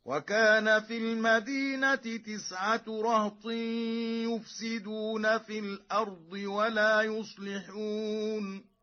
وكان في المدينة 9 رهط يفسدون في الأرض ولا يصلحون